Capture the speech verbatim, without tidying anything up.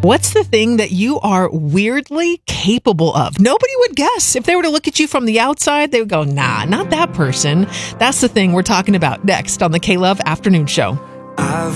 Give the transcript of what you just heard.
What's the thing that you are weirdly capable of? Nobody would guess. If they were to look at you from the outside, they would go, nah, not that person. That's the thing we're talking about next on the K-Love Afternoon Show. I've